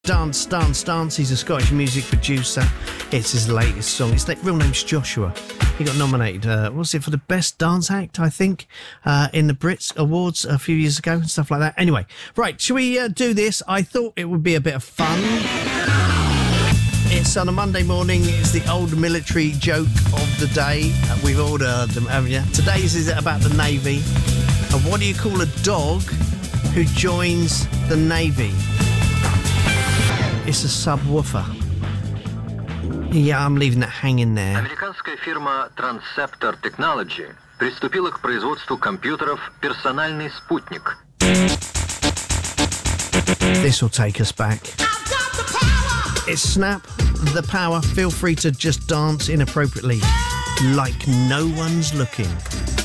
Dance, Dance, Dance. He's a Scottish music producer. It's his latest song. His real name's Joshua. He got nominated, for the Best Dance Act, I think, in the Brits Awards a few years ago and stuff like that. Anyway, right, shall we do this? I thought it would be a bit of fun. It's on a Monday morning. It's the old military joke of the day. We've all heard them, haven't you? Today's is about the Navy. And what do you call a dog who joins the Navy? It's a subwoofer. Yeah, I'm leaving that hanging there. Американская фирма Transceptor Technology приступила к производству компьютеров «Персональный спутник». This will take us back. It's Snap, the power. Feel free to just dance inappropriately, like no one's looking.